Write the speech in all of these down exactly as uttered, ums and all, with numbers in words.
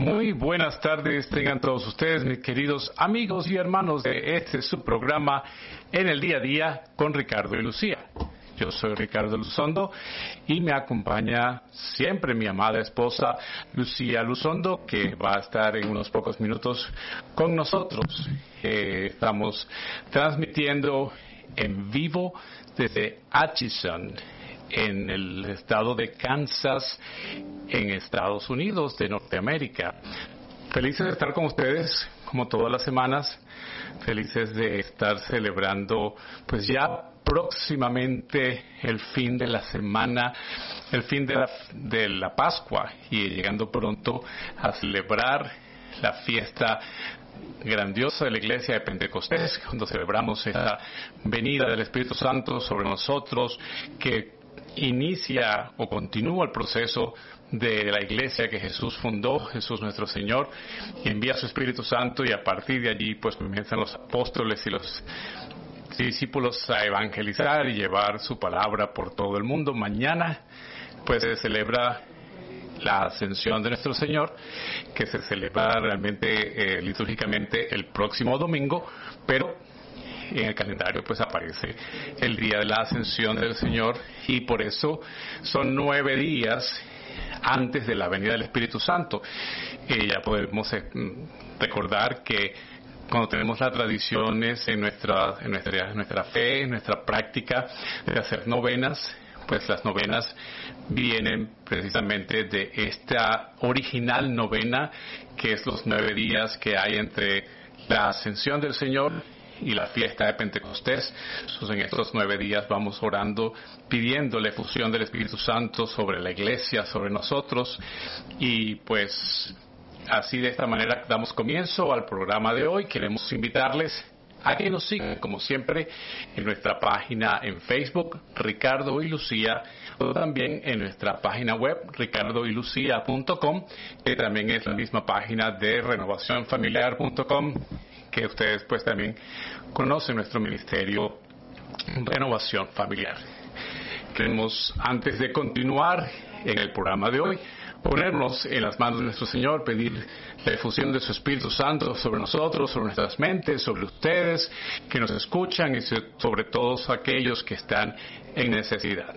Muy buenas tardes, tengan todos ustedes, mis queridos amigos y hermanos de este su programa En el Día a Día con Ricardo y Lucía. Yo soy Ricardo Luzondo y me acompaña siempre mi amada esposa Lucía Luzondo, que va a estar en unos pocos minutos con nosotros. Eh, estamos transmitiendo en vivo desde Atchison, en el estado de Kansas, en Estados Unidos de Norteamérica. Felices de estar con ustedes, como todas las semanas, felices de estar celebrando, pues ya próximamente el fin de la semana, el fin de la, de la Pascua, y llegando pronto a celebrar la fiesta grandiosa de la iglesia de Pentecostés, cuando celebramos esta venida del Espíritu Santo sobre nosotros, que inicia o continúa el proceso de la iglesia que Jesús fundó, Jesús nuestro Señor, y envía su Espíritu Santo, y a partir de allí pues comienzan los apóstoles y los discípulos a evangelizar y llevar su palabra por todo el mundo. Mañana pues se celebra la ascensión de nuestro Señor, que se celebra realmente eh, litúrgicamente el próximo domingo, pero en el calendario pues aparece el día de la ascensión del Señor, y por eso son nueve días antes de la venida del Espíritu Santo. Y ya podemos eh, recordar que cuando tenemos las tradiciones en nuestra, en nuestra, en nuestra fe, en nuestra práctica de hacer novenas, pues las novenas vienen precisamente de esta original novena, que es los nueve días que hay entre la ascensión del Señor y la fiesta de Pentecostés. Entonces, en estos nueve días vamos orando, pidiendo la efusión del Espíritu Santo sobre la iglesia, sobre nosotros, y pues así, de esta manera, damos comienzo al programa de hoy. Queremos invitarles a que nos sigan, como siempre, en nuestra página en Facebook, Ricardo y Lucía, o también en nuestra página web, ricardo y lucía punto com, que también es la misma página de renovación familiar punto com, que ustedes pues también conocen nuestro ministerio Renovación Familiar. Queremos, antes de continuar en el programa de hoy, ponernos en las manos de nuestro Señor, pedir la efusión de su Espíritu Santo sobre nosotros, sobre nuestras mentes, sobre ustedes que nos escuchan, y sobre todos aquellos que están en necesidad.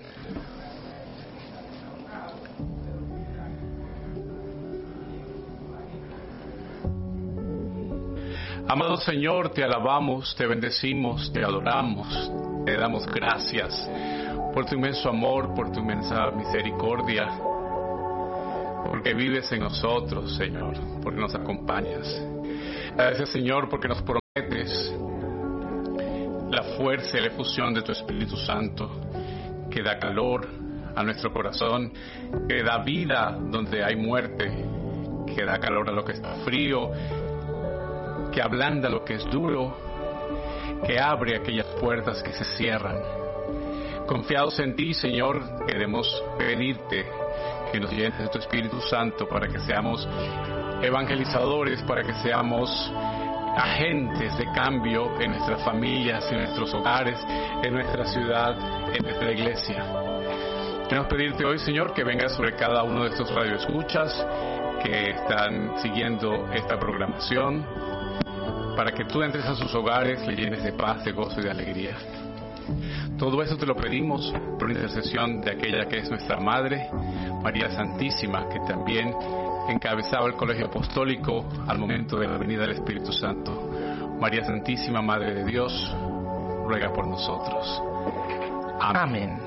Amado Señor, te alabamos, te bendecimos, te adoramos, te damos gracias por tu inmenso amor, por tu inmensa misericordia, porque vives en nosotros, Señor, porque nos acompañas. Gracias, Señor, porque nos prometes la fuerza y la efusión de tu Espíritu Santo, que da calor a nuestro corazón, que da vida donde hay muerte, que da calor a lo que está frío, que ablanda lo que es duro, que abre aquellas puertas que se cierran. Confiados en ti, Señor, queremos pedirte que nos llenes de tu Espíritu Santo para que seamos evangelizadores, para que seamos agentes de cambio en nuestras familias, en nuestros hogares, en nuestra ciudad, en nuestra iglesia. Queremos pedirte hoy, Señor, que vengas sobre cada uno de estos radioescuchas que están siguiendo esta programación, para que tú entres a sus hogares, le llenes de paz, de gozo y de alegría. Todo eso te lo pedimos por intercesión de aquella que es nuestra Madre, María Santísima, que también encabezaba el colegio apostólico al momento de la venida del Espíritu Santo. María Santísima, Madre de Dios, ruega por nosotros. Amén. Amén.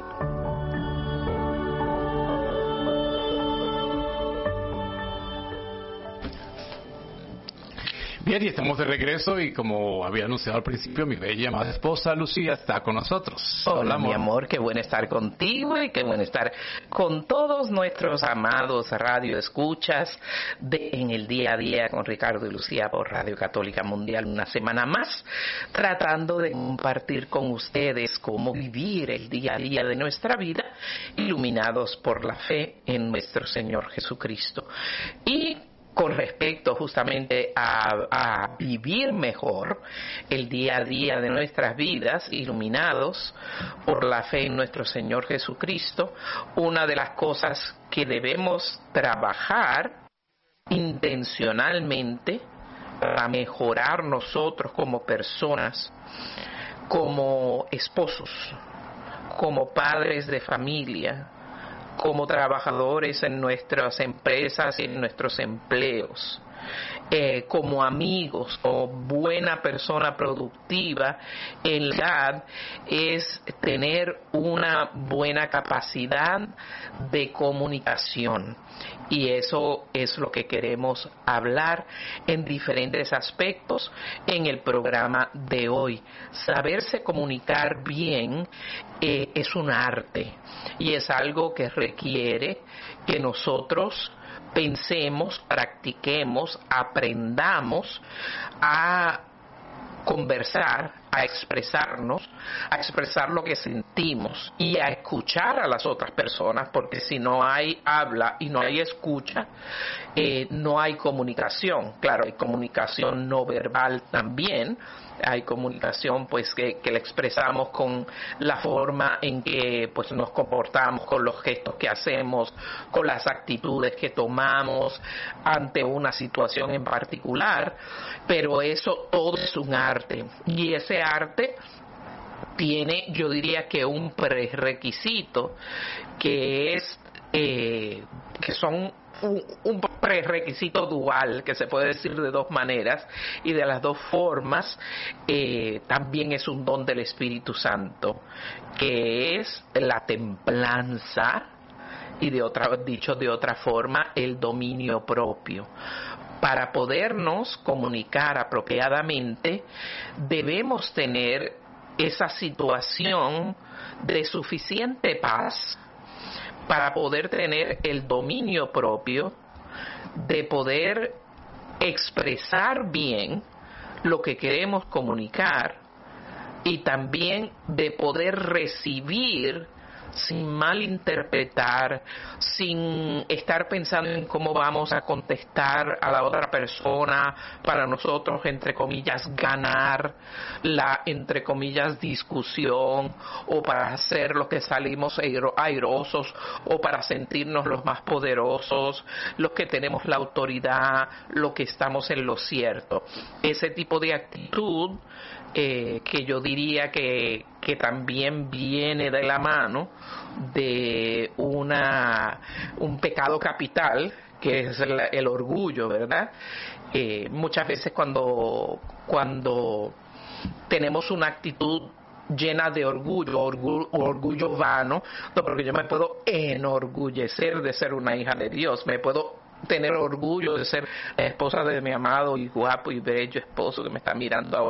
Bien, y estamos de regreso, y como había anunciado al principio, mi bella amada esposa Lucía está con nosotros. Hola, Hola mi amor, qué bueno estar contigo y qué bueno estar con todos nuestros amados radioescuchas de En el Día a Día con Ricardo y Lucía por Radio Católica Mundial. Una semana más tratando de compartir con ustedes cómo vivir el día a día de nuestra vida, iluminados por la fe en nuestro Señor Jesucristo. Y con respecto justamente a, a vivir mejor el día a día de nuestras vidas, iluminados por la fe en nuestro Señor Jesucristo, una de las cosas que debemos trabajar intencionalmente para mejorar nosotros como personas, como esposos, como padres de familia, como trabajadores en nuestras empresas y en nuestros empleos, eh, como amigos, como buena persona productiva, en realidad es tener una buena capacidad de comunicación. Y eso es lo que queremos hablar en diferentes aspectos en el programa de hoy. Saberse comunicar bien eh, es un arte y es algo que requiere que nosotros pensemos, practiquemos, aprendamos a conversar, a expresarnos, a expresar lo que sentimos y a escuchar a las otras personas, porque si no hay habla y no hay escucha, eh, no hay comunicación. Claro, hay comunicación no verbal también, hay comunicación pues que, que la expresamos con la forma en que pues nos comportamos, con los gestos que hacemos, con las actitudes que tomamos ante una situación en particular, pero eso todo es un arte, y ese arte tiene, yo diría que un prerequisito que es eh, que son un, un prerequisito dual, que se puede decir de dos maneras, y de las dos formas eh, también es un don del Espíritu Santo, que es la templanza, y de otra, dicho de otra forma, el dominio propio. Para podernos comunicar apropiadamente, debemos tener esa situación de suficiente paz para poder tener el dominio propio, de poder expresar bien lo que queremos comunicar y también de poder recibir sin malinterpretar, sin estar pensando en cómo vamos a contestar a la otra persona para nosotros, entre comillas, ganar la, entre comillas, discusión, o para hacer lo que salimos airosos, o para sentirnos los más poderosos, los que tenemos la autoridad, los que estamos en lo cierto. Ese tipo de actitud Eh, que yo diría que, que también viene de la mano de una un pecado capital, que es el, el orgullo, ¿verdad? Eh, muchas veces cuando cuando tenemos una actitud llena de orgullo, orgullo, orgullo vano, no, porque yo me puedo enorgullecer de ser una hija de Dios, me puedo tener orgullo de ser la esposa de mi amado y guapo y bello esposo que me está mirando ahora